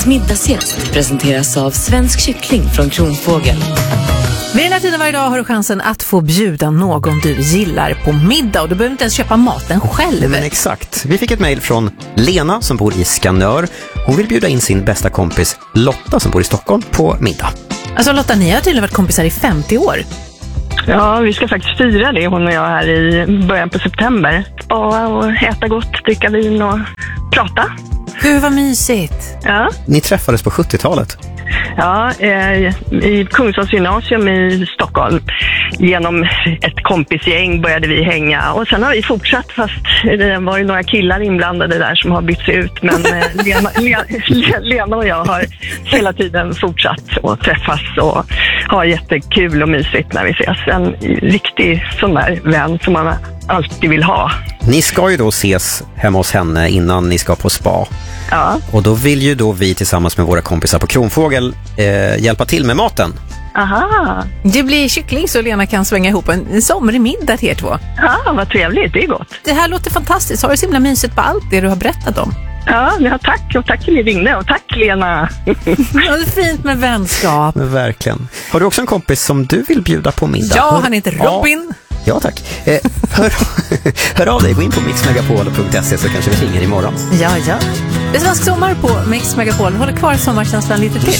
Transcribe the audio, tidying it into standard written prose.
Dagens middagsgäst presenteras av Svensk kyckling från Kronfågel. Vid den här tiden varje dag har du chansen att få bjuda någon du gillar på middag. Och du behöver inte ens köpa maten själv. Men exakt. Vi fick ett mejl från Lena som bor i Skanör. Hon vill bjuda in sin bästa kompis Lotta som bor i Stockholm på middag. Alltså Lotta, ni har tydligen varit kompisar i 50 år. Ja, vi ska faktiskt fira det, hon och jag, här i början på september. Och äta gott, dricka vin och prata. Gud vad mysigt. Ja. Ni träffades på 70-talet. Ja, i Kungsholms gymnasium i Stockholm. Genom ett kompisgäng började vi hänga. Och sen har vi fortsatt, fast det var ju några killar inblandade där som har bytts ut. Men Lena och jag har hela tiden fortsatt att träffas och ha jättekul och mysigt när vi ses. En riktig sån där vän som man alltid vill ha. Ni ska ju då ses hemma hos henne innan ni ska på spa. Ja. Och då vill ju då vi tillsammans med våra kompisar på Kronfågel hjälpa till med maten. Aha. Det blir kyckling så Lena kan svänga ihop en somrig middag till er två. Ja, vad trevligt, det är gott. Det här låter fantastiskt. Har du så himla mysigt på allt det du har berättat om? Ja, tack. Och tack för att ni ringde. Och tack, Lena. Ja, det är fint med vänskap. Men verkligen. Har du också en kompis som du vill bjuda på middag? Ja, han heter Robin. Ja, tack. Hör av dig, gå in på mixmegapol.se så kanske vi ringer imorgon. Ja. Det är svensk sommar på Mix Megapol. Håller kvar sommarkänslan lite till.